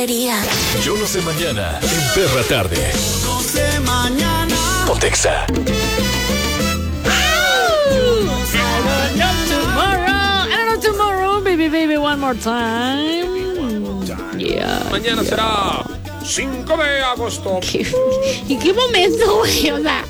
sería. Yo lo sé mañana en Perra Tarde. No sé mañana. Pontexa. Tomorrow, baby, one more time. Yeah. Mañana será 5 de agosto. ¿Y qué momento, güey? O sea,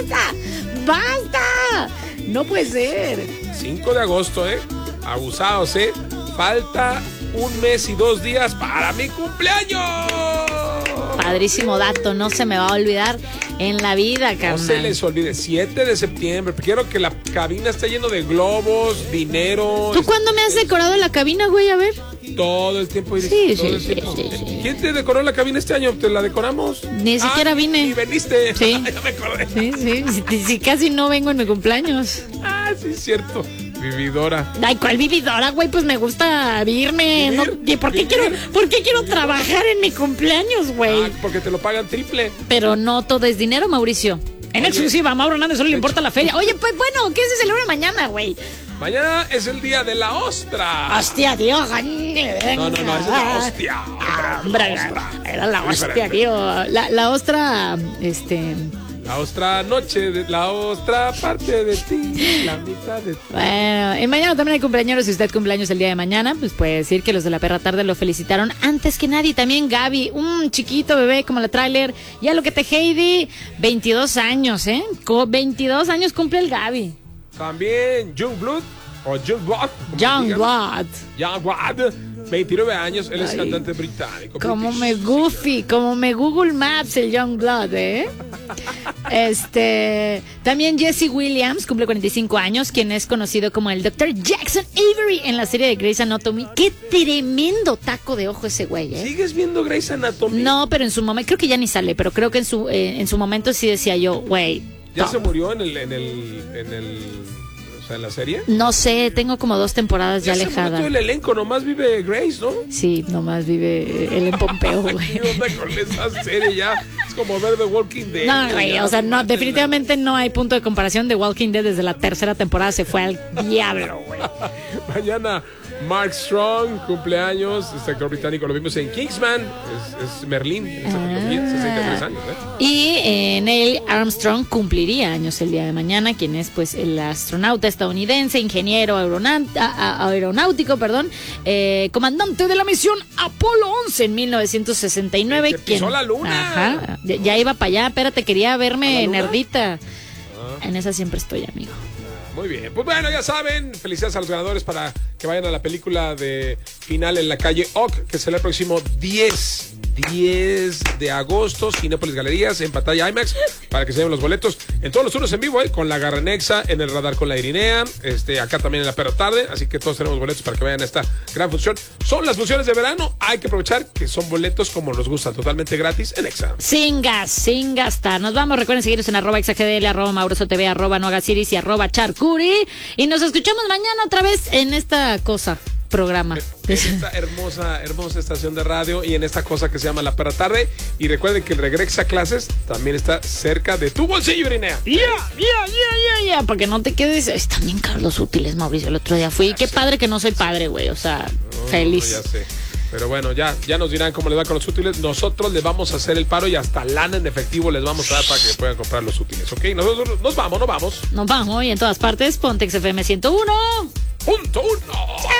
basta. No puede ser. 5 de agosto, abusados, falta 1 mes y 2 días para mi cumpleaños. Padrísimo dato, no se me va a olvidar en la vida, carnal. No se les olvide, 7 de septiembre. Quiero que la cabina esté lleno de globos, dinero. ¿Tú cuándo me has decorado la cabina, güey? A ver. Todo el tiempo, Iris. Sí. ¿Quién te decoró la cabina este año? ¿Te la decoramos? Ni siquiera vine. Ni veniste. Sí. Ya me acordé. Sí, casi no vengo en mi cumpleaños. Sí, es cierto. Vividora. Ay, ¿cuál vividora, güey? Pues me gusta vivirme. ¿Vivir? ¿Por qué quiero trabajar en mi cumpleaños, güey? Porque te lo pagan triple. Pero no todo es dinero, Mauricio. En exclusiva, a Mauro Hernández solo le importa la feria. Oye, pues bueno, ¿qué se celebra mañana, güey? Mañana es el día de la ostra. Hostia, tío. No, esa es la hostia. Era la hostia, tío. La ostra, La ostra noche, la ostra parte de ti, la mitad de ti. Bueno, y mañana también hay cumpleaños. Si usted cumpleaños el día de mañana, pues puede decir que los de la Perra Tarde lo felicitaron antes que nadie. También Gaby, un chiquito bebé como la tráiler. Ya lo que te Heidi, 22 años, 22 años cumple el Gaby. También Youngblood o Youngblood. Youngblood, 29 años, él es cantante británico. Como me Google Maps el Youngblood, También Jesse Williams cumple 45 años, quien es conocido como el Dr. Jackson Avery en la serie de Grey's Anatomy. Qué tremendo taco de ojo ese güey, ¿Sigues viendo Grey's Anatomy? No, pero en su momento, creo que ya ni sale, pero creo que en su momento sí decía yo, güey. ¿Ya se murió en la serie? No sé, tengo como 2 temporadas ya alejadas. Todo el elenco, nomás vive Grace, ¿no? Sí, nomás vive él en Pompeo, güey. ¿Qué onda con esa serie ya? Es como ver The Walking Dead. No, güey, o sea, no, definitivamente no hay punto de comparación. The Walking Dead desde la 3ª temporada se fue al diablo, güey. Mañana Mark Strong, cumpleaños, actor británico, lo vimos en Kingsman, es Merlín, en esa trilogía, 63 años, Y Neil Armstrong cumpliría años el día de mañana, quien es pues el astronauta estadounidense, ingeniero aeronáutico, comandante de la misión Apolo 11 en 1969. Que pisó la luna. Ajá, ya iba para allá, espérate, quería verme nerdita. En esa siempre estoy, amigo. Muy bien, pues bueno, ya saben, felicidades a los ganadores para que vayan a la película de Final en la calle Oc, que será el próximo 10 de agosto, Cinépolis Galerías, en pantalla IMAX, para que se lleven los boletos en todos los turnos en vivo, con la Garra Nexa, en el Radar con la Irinea, acá también en la Perra Tarde, así que todos tenemos boletos para que vayan a esta gran función. Son las funciones de verano, hay que aprovechar que son boletos como nos gustan, totalmente gratis en Exa. Sin gastar. Nos vamos, recuerden seguirnos en @exagdl, @maurosotv, @noagasiris y @charcuri. Y nos escuchamos mañana otra vez en esta programa. En esta hermosa estación de radio y en esta cosa que se llama La Perra Tarde. Y recuerden que el regreso a clases también está cerca de tu bolsillo, Irinea. Ya, para que no te quedes. Están bien caros los útiles, Mauricio. El otro día fui. Qué padre que no soy padre, güey. O sea, feliz. Ya sé. Pero bueno, ya nos dirán cómo les va con los útiles. Nosotros les vamos a hacer el paro y hasta lana en efectivo les vamos a dar para que puedan comprar los útiles, ¿ok? Nosotros nos vamos. Nos vamos y en todas partes, Pontex FM 101.1.